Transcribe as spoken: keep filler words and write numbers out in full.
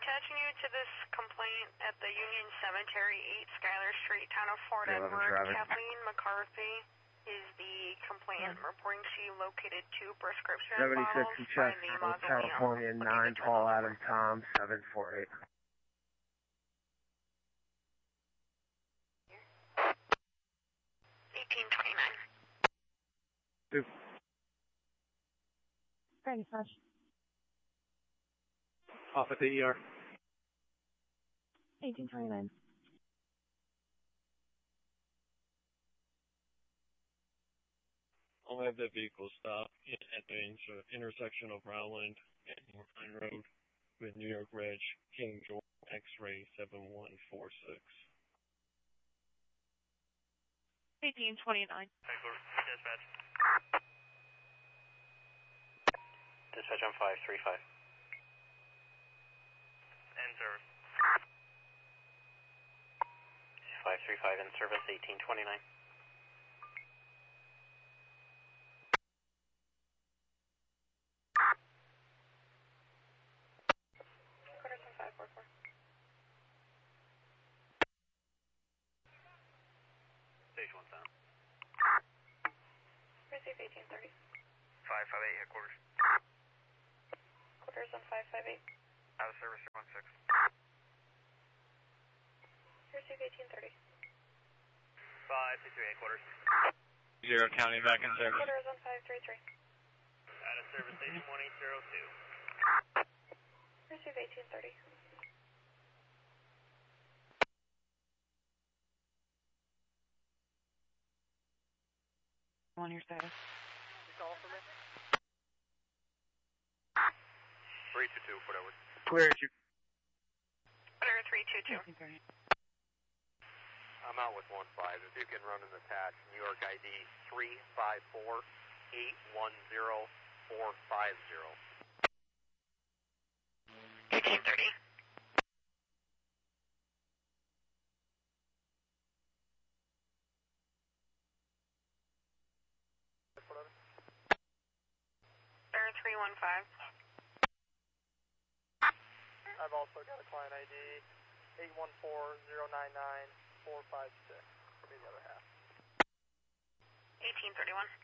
attaching you to this complaint at the Union Cemetery, eight Schuyler Street, town of Fort Yeah, Edward. driving. Kathleen McCarthy is the complainant, yeah. reporting she located two prescription seventy-six bottles in by the Chester, mausoleum. California, nine, Paul Adam Tom, seven four eight. eighteen twenty-nine. Two. Ready, Flash. Off at the E R. eighteen twenty-nine. I'll have that vehicle stop at the inter intersection of Rowland and Northline Road with New York Reg King George X-ray seven one four six. eighteen twenty-nine. Dispatch. Dispatch on five three five. End service. five three five in service, eighteen twenty-nine. Quarters on five four four. Station one sound. Receive eighteen thirty. five five eight, headquarters. Quarters on five five eight. Out of service, one six. Receive eighteen thirty. five two three, headquarters. Zero County back in service. Quarters on five three three. Out of service, station one eight zero two. Receive eighteen thirty. On your status. You call for me? three two two, whatever. Clear as you. Order three two two. I'm out with one five. If you can run an attach, New York I D three five four eight one zero four five zero. eighteen thirty. Order three one five. I've also got a client I D eight one four zero nine nine four five six. Could be the other half. eighteen thirty-one.